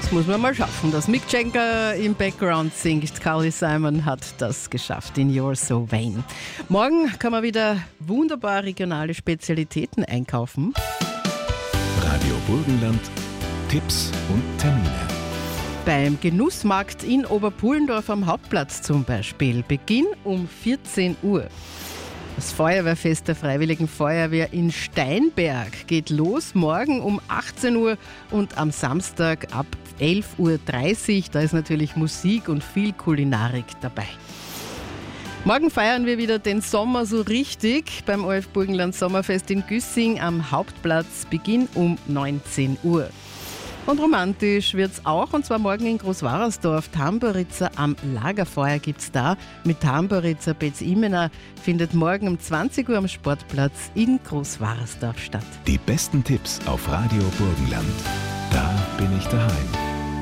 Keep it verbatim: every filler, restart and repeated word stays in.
Das muss man mal schaffen. Dass Mick Jagger im Background singt, Carly Simon hat das geschafft in You're So Vain. Morgen kann man wieder wunderbar regionale Spezialitäten einkaufen. Radio Burgenland, Tipps und Termine. Beim Genussmarkt in Oberpullendorf am Hauptplatz zum Beispiel. Beginn um vierzehn Uhr. Das Feuerwehrfest der Freiwilligen Feuerwehr in Steinberg geht los morgen um achtzehn Uhr und am Samstag ab elf Uhr dreißig. Da ist natürlich Musik und viel Kulinarik dabei. Morgen feiern wir wieder den Sommer so richtig beim O F Burgenland Sommerfest in Güssing am Hauptplatz. Beginn um neunzehn Uhr. Und romantisch wird's auch, und zwar morgen in Großwarersdorf. Tamboritzer am Lagerfeuer gibt's da. Mit Tamboritzer Betz Imener findet morgen um zwanzig Uhr am Sportplatz in Großwarersdorf statt. Die besten Tipps auf Radio Burgenland. Da bin ich daheim.